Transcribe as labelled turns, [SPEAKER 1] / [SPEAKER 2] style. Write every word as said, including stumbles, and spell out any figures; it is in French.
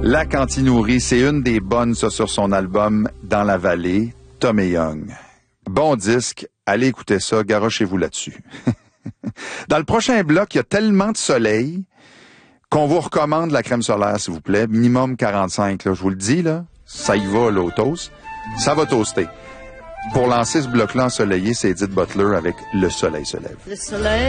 [SPEAKER 1] La Cantinourie, c'est une des bonnes, ça, sur son album Dans la vallée, Tommy Young. Bon disque, allez écouter ça, garochez-vous là-dessus. Dans le prochain bloc, il y a tellement de soleil qu'on vous recommande la crème solaire, s'il vous plaît. Minimum quarante-cinq, là, je vous le dis, là. Ça y va, là, au toast. Ça va toaster. Pour lancer ce bloc-là ensoleillé, c'est Edith Butler avec Le soleil se lève.
[SPEAKER 2] Le soleil